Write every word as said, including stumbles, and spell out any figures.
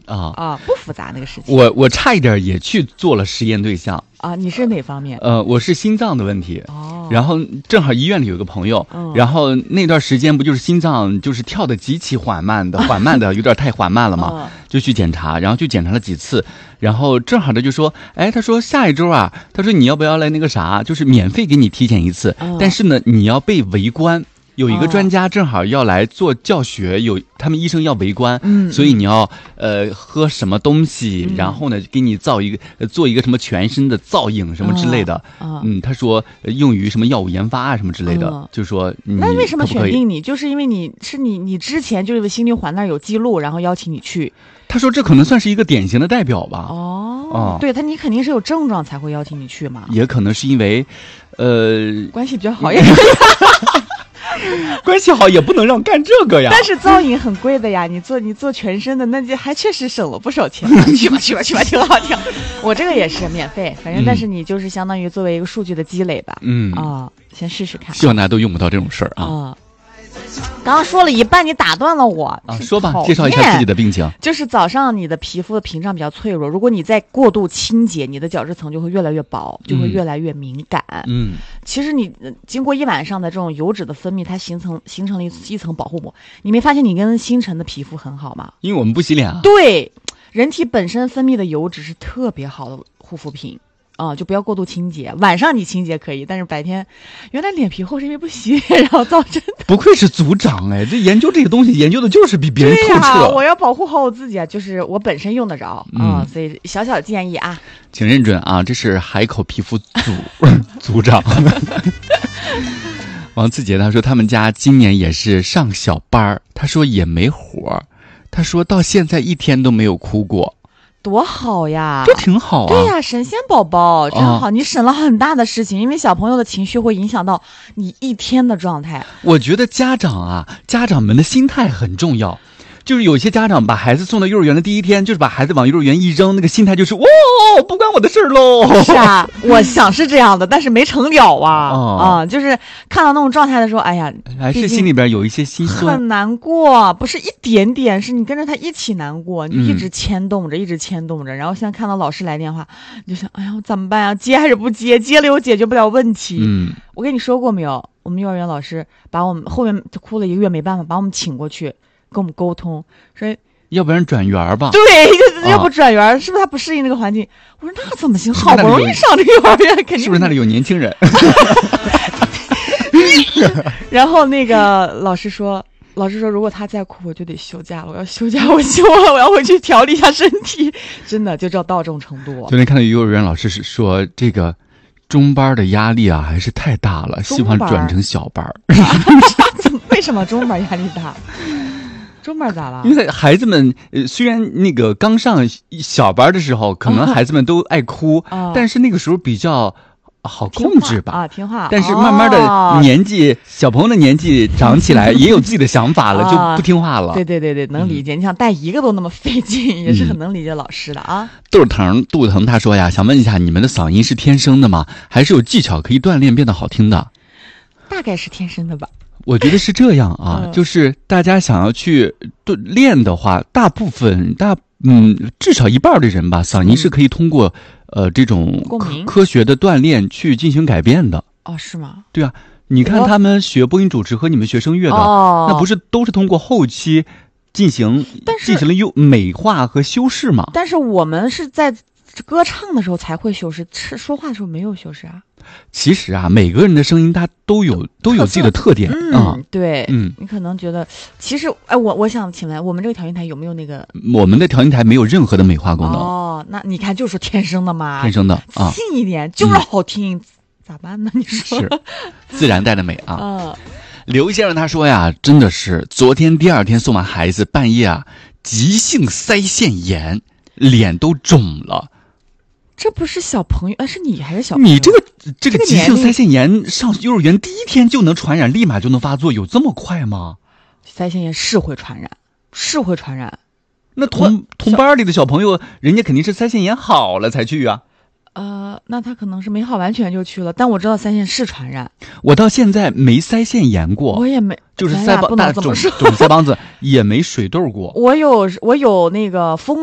啊啊，不复杂那个事情。 我我差一点也去做了实验对象啊，你是哪方面？ 呃，我是心脏的问题。 哦， 然后正好医院里有个朋友， 嗯、 然后那段时间不就是心脏就是跳的极其缓慢的，缓慢的有点太缓慢了嘛， 嗯、 就去检查，然后去检查了几次，然后正好他就说，哎，他说下一周啊，他说你要不要来那个啥，就是免费给你体检一次， 嗯、 但是呢你要被围观。有一个专家正好要来做教学，有他们医生要围观， 嗯， 所以你要呃喝什么东西， 嗯、 然后呢给你造一个、呃、做一个什么全身的造影什么之类的， 嗯， 嗯他说、呃、用于什么药物研发啊什么之类的， 嗯、 就说你那为什么可不可以选定你？就是因为你是你你之前就是心律环那儿有记录，然后邀请你去。 他说这可能算是一个典型的代表吧。 哦， 哦对他你肯定是有症状才会邀请你去嘛。 也可能是因为，呃， 关系比较好也可以。 关系好也不能让干这个呀。 但是造影很贵的呀，你做你做全身的，那就还确实省了不少钱。去吧去吧去吧，挺好挺好。我这个也是免费，反正但是你就是相当于作为一个数据的积累吧。 嗯啊、哦，先试试看。 希望大家都用不到这种事儿啊。 哦刚刚说了一半，你打断了我啊！说吧，介绍一下自己的病情。 就是早上你的皮肤的屏障比较脆弱，如果你再过度清洁，你的角质层就会越来越薄，就会越来越敏感。 嗯， 其实你经过一晚上的这种油脂的分泌，它形成形成了一一层保护膜。你没发现你跟星辰的皮肤很好吗？ 因为我们不洗脸啊。 对，人体本身分泌的油脂是特别好的护肤品。啊、嗯，就不要过度清洁。晚上你清洁可以，但是白天，原来脸皮厚是因为不洗脸，然后造成的。 不愧是组长哎，这研究这个东西研究的就是比别人透彻。 对呀，我要保护好我自己啊，就是我本身用得着啊、嗯嗯，所以小小建议啊， 请认准啊，这是海口皮肤组组长王自杰，他说他们家今年也是上小班，他说也没活，他说到现在一天都没有哭过。 多好呀， 这挺好啊。 对呀，神仙宝宝真好、哦，你省了很大的事情，因为小朋友的情绪会影响到你一天的状态。 我觉得家长啊，家长们的心态很重要。就是有些家长把孩子送到幼儿园的第一天，就是把孩子往幼儿园一扔，那个心态就是哇，不关我的事儿喽。 是啊，我想是这样的，但是没成了啊。 哦、 啊，就是看到那种状态的时候，哎呀， 还是心里边有一些心酸， 很难过，不是一点点，是你跟着他一起难过，你一直牵动着，嗯、一直牵动着。然后现在看到老师来电话，你就想，哎呀，我怎么办呀？接还是不接？接了又解决不了问题。 嗯， 我跟你说过没有？我们幼儿园老师把我们后面哭了一个月，没办法，把我们请过去。跟我们沟通说， 要不然转园吧。 对，要不转园、啊，是不是他不适应那个环境？我说那怎么行？好不容易上这个幼儿园，肯定是不是那里有年轻人？ 然后那个老师说，老师说如果他再哭，我就得休假了。我要休假，我希望我要回去调理一下身体。真的就到到这种程度。 昨天看到幼儿园老师是说这个。中班的压力啊还是太大了，希望转成小班。 为什么中班压力大？中班咋了？ 因为孩子们呃虽然那个刚上小班的时候，可能孩子们都爱哭， 哦、 但是那个时候比较好控制吧。 啊，听话。 但是慢慢的年纪，哦、小朋友的年纪长起来，也有自己的想法了，啊、就不听话了。 对对对对，能理解。嗯、你想带一个都那么费劲，也是很能理解老师的啊。 豆疼肚子疼，他说呀，想问一下，你们的嗓音是天生的吗？还是有技巧可以锻炼变得好听的？ 大概是天生的吧。 我觉得是这样啊，嗯、就是大家想要去锻炼的话，大部分大嗯至少一半的人吧，嗓音是可以通过、嗯、呃这种科科学的锻炼去进行改变的。 哦，是吗？ 对啊，你看他们学播音主持和你们学声乐的， 哦、 那不是都是通过后期进行进行了优美化和修饰吗？ 但是我们是在歌唱的时候才会修饰，说话的时候没有修饰啊。 其实啊，每个人的声音它都有都有自己的特点啊、 嗯。对， 嗯， 你可能觉得，其实哎，我我想请问，我们这个调音台有没有那个？ 我们的调音台没有任何的美化功能。 哦，那你看，就是天生的嘛， 天生的啊， 自信一点就是好听，嗯、咋办呢？你说是自然带的美啊。 嗯， 刘先生他说呀，真的是昨天第二天送完孩子，半夜啊，急性腮腺炎，脸都肿了。 这不是小朋友，哎，是你还是小朋友？ 你这个这个急性腮腺炎上幼儿园第一天就能传染，立马就能发作，有这么快吗？ 腮腺炎是会传染，是会传染。 那同同班里的小朋友，人家肯定是腮腺炎好了才去啊。 呃，那他可能是没好完全就去了，但我知道腮腺是传染。 我到现在没腮腺炎过， 我也没， 就是腮帮大肿肿腮帮子也没水痘过。 我有我有那个风。